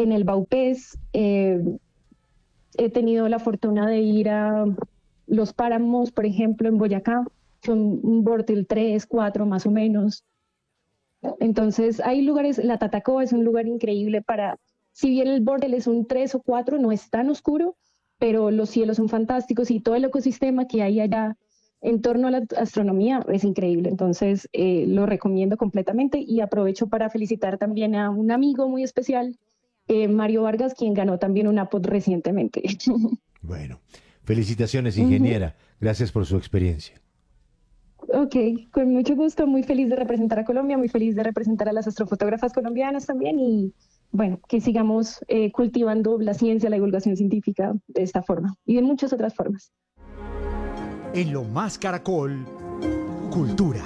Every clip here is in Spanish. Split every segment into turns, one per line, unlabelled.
en el Baupés, he tenido la fortuna de ir a los páramos, por ejemplo, en Boyacá, son un bordel 3, 4 más o menos. Entonces, hay lugares, la Tatacoa es un lugar increíble para, si bien el bordel es un 3 o 4, no es tan oscuro, pero los cielos son fantásticos y todo el ecosistema que hay allá en torno a la astronomía es increíble. Entonces, lo recomiendo completamente y aprovecho para felicitar también a un amigo muy especial, Mario Vargas, quien ganó también una POT recientemente.
Bueno, felicitaciones,
Ujú.
ingeniera. Gracias por su experiencia.
Ok, con mucho gusto, muy feliz de representar a Colombia, muy feliz de representar a las astrofotógrafas colombianas también y bueno, que sigamos cultivando la ciencia, la divulgación científica de esta forma y de muchas otras formas.
En Lo Más Caracol, Cultura.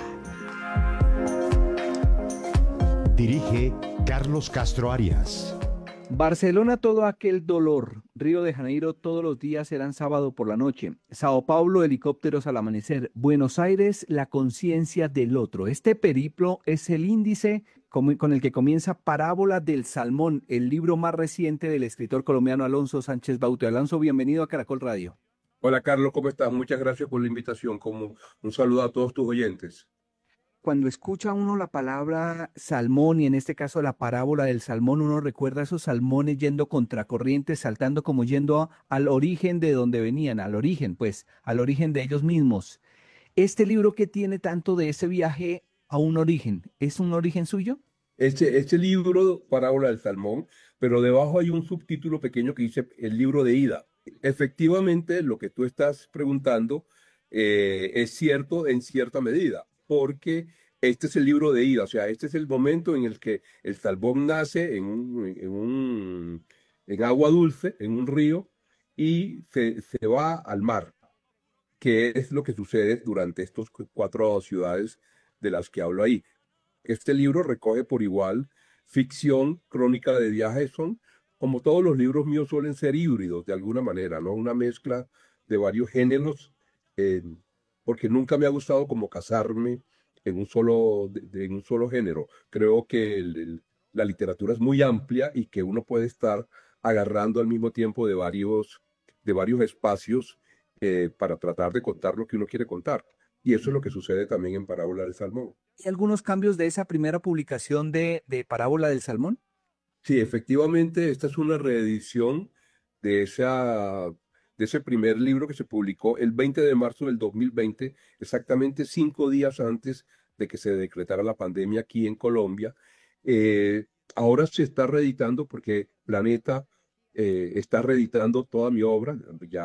Dirige Carlos Castro Arias.
Barcelona, todo aquel dolor. Río de Janeiro, todos los días serán sábado por la noche. Sao Paulo, helicópteros al amanecer. Buenos Aires, la conciencia del otro. Este periplo es el índice con el que comienza Parábola del Salmón, el libro más reciente del escritor colombiano Alonso Sánchez Baute. Alonso, bienvenido a Caracol Radio.
Hola Carlos, ¿cómo estás? Muchas gracias por la invitación. Como un saludo a todos tus oyentes.
Cuando escucha uno la palabra salmón y en este caso la parábola del salmón, uno recuerda a esos salmones yendo contracorriente, saltando como yendo al origen de donde venían, al origen, pues, al origen de ellos mismos. Este libro que tiene tanto de ese viaje a un origen, ¿es un origen suyo?
Este libro, Parábola del Salmón, pero debajo hay un subtítulo pequeño que dice el libro de ida. Efectivamente, lo que tú estás preguntando es cierto en cierta medida, porque este es el libro de ida, o sea, este es el momento en el que el salmón nace en agua dulce, en un río, y se va al mar, que es lo que sucede durante estos cuatro ciudades de las que hablo ahí. Este libro recoge por igual ficción, crónica de viajes, son como todos los libros míos suelen ser híbridos de alguna manera, ¿no? Una mezcla de varios géneros, eh, porque nunca me ha gustado como casarme en un solo, en un solo género. Creo que la literatura es muy amplia y que uno puede estar agarrando al mismo tiempo de varios espacios para tratar de contar lo que uno quiere contar. Y eso es lo que sucede también en Parábola del Salmón.
¿Hay algunos cambios de esa primera publicación de Parábola del Salmón?
Sí, efectivamente, esta es una reedición de de ese primer libro que se publicó el 20 de marzo del 2020, exactamente 5 días antes de que se decretara la pandemia aquí en Colombia. Ahora se está reeditando porque Planeta está reeditando toda mi obra,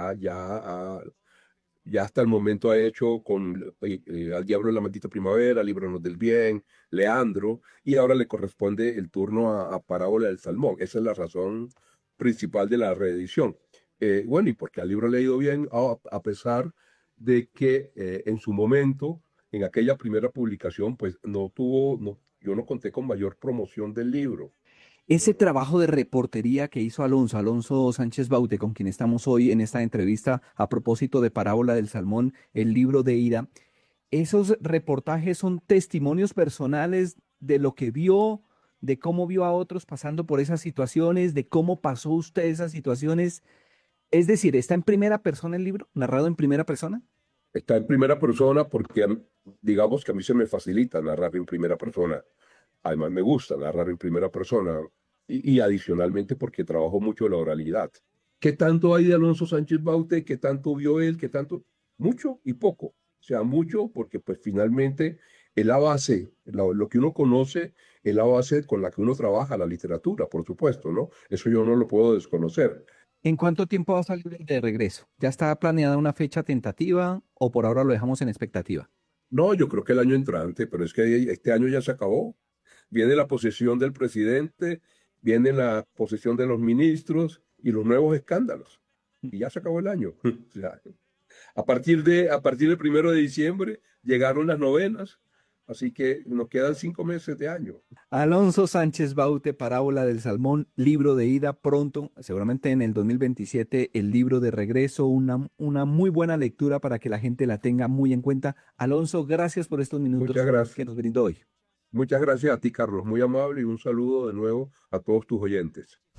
ya hasta el momento ha hecho con Al Diablo de la Maldita Primavera, Líbranos del Bien, Leandro, y ahora le corresponde el turno a Parábola del Salmón. Esa es la razón principal de la reedición. Bueno, y porque al libro le ha ido bien, a pesar de que en su momento, en aquella primera publicación, pues yo no conté con mayor promoción del libro.
Ese trabajo de reportería que hizo Alonso Sánchez Baute, con quien estamos hoy en esta entrevista a propósito de Parábola del Salmón, el libro de Ida, esos reportajes son testimonios personales de lo que vio, de cómo vio a otros pasando por esas situaciones, de cómo pasó usted esas situaciones. Es decir, ¿está en primera persona el libro, narrado en primera persona?
Está en primera persona porque digamos que a mí se me facilita narrar en primera persona. Además, me gusta narrar en primera persona y adicionalmente porque trabajo mucho la oralidad. ¿Qué tanto hay de Alonso Sánchez Baute? ¿Qué tanto vio él? ¿Qué tanto? Mucho y poco. O sea, mucho porque pues finalmente es la base, lo que uno conoce es la base con la que uno trabaja, la literatura, por supuesto, ¿no? Eso yo no lo puedo desconocer.
¿En cuánto tiempo va a salir el de regreso? ¿Ya está planeada una fecha tentativa o por ahora lo dejamos en expectativa?
No, yo creo que el año entrante, pero es que este año ya se acabó. Viene la posesión del presidente, viene la posesión de los ministros y los nuevos escándalos. Y ya se acabó el año. O sea, a partir del 1 de diciembre llegaron las novenas, así que nos quedan 5 meses de año.
Alonso Sánchez Baute, Parábola del Salmón, libro de ida pronto, seguramente en el 2027, el libro de regreso, una muy buena lectura para que la gente la tenga muy en cuenta. Alonso, gracias por estos
Muchas
minutos que
gracias.
nos brindó hoy.
Muchas gracias a ti, Carlos. Muy amable y un saludo de nuevo a todos tus oyentes.